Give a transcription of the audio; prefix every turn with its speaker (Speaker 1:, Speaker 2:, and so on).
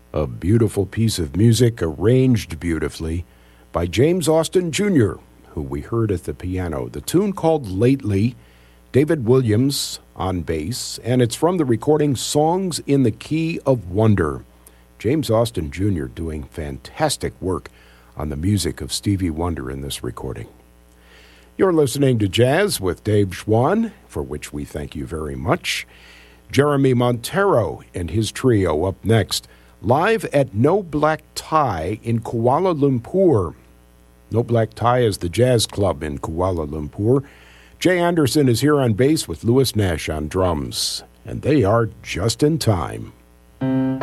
Speaker 1: A beautiful piece of music arranged beautifully by James Austin Jr., who we heard at the piano. The tune called Lately, David Williams on bass, and it's from the recording Songs in the Key of Wonder. James Austin Jr. doing fantastic work on the music of Stevie Wonder in this recording. You're listening to Jazz with Dave Schwann, for which we thank you very much. Jeremy Montero and his trio up next, live at No Black Tie in Kuala Lumpur. No Black Tie is the jazz club in Kuala Lumpur. Jay Anderson is here on bass with Louis Nash on drums, and they are just in time.